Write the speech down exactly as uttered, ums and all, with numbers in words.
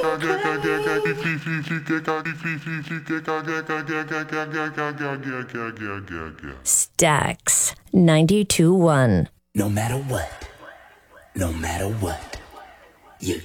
Stax ninety-two point one. No matter what, no matter what, you